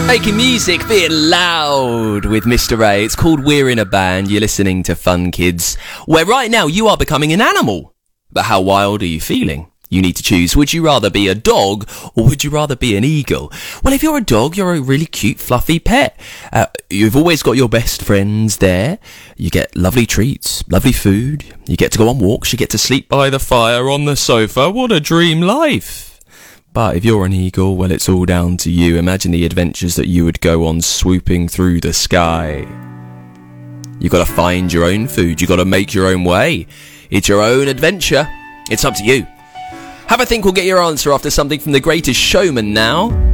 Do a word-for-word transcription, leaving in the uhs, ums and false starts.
Making music, being loud with Mister Ray. It's called We're in a Band. You're listening to Fun Kids, where right now you are becoming an animal. But how wild are you feeling? You need to choose. Would you rather be a dog or would you rather be an eagle? Well, if you're a dog, you're a really cute, fluffy pet. Uh, you've always got your best friends there. You get lovely treats, lovely food. You get to go on walks. You get to sleep by the fire on the sofa. What a dream life. But if you're an eagle, well, it's all down to you. Imagine the adventures that you would go on swooping through the sky. You've got to find your own food. You've got to make your own way. It's your own adventure. It's up to you. Have a think. We'll get your answer after something from The Greatest Showman now.